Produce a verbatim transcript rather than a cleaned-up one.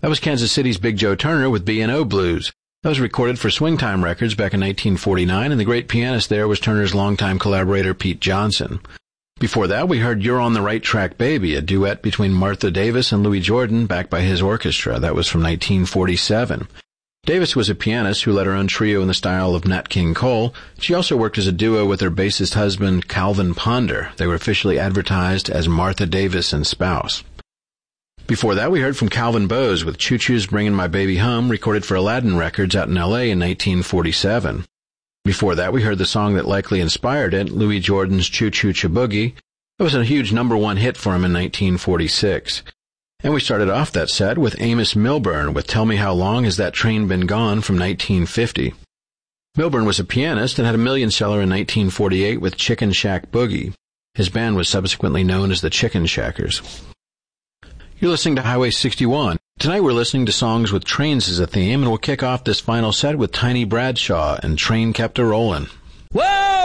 That was Kansas City's Big Joe Turner with B and O Blues. That was recorded for Swingtime Records back in nineteen forty-nine, and the great pianist there was Turner's longtime collaborator Pete Johnson. Before that, we heard You're on the Right Track, Baby, a duet between Martha Davis and Louis Jordan, backed by his orchestra. That was from nineteen forty-seven. Davis was a pianist who led her own trio in the style of Nat King Cole. She also worked as a duo with her bassist husband, Calvin Ponder. They were officially advertised as Martha Davis and Spouse. Before that, we heard from Calvin Bowes with Choo Choo's Bringin' My Baby Home, recorded for Aladdin Records out in L A in nineteen forty-seven. Before that, we heard the song that likely inspired it, Louis Jordan's Choo Choo Chaboogie. It was a huge number one hit for him in nineteen forty-six. And we started off that set with Amos Milburn with Tell Me How Long Has That Train Been Gone from nineteen fifty. Milburn was a pianist and had a million seller in nineteen forty-eight with Chicken Shack Boogie. His band was subsequently known as the Chicken Shackers. You're listening to Highway sixty-one. Tonight we're listening to songs with trains as a theme, and we'll kick off this final set with Tiny Bradshaw and Train Kept A-Rollin'.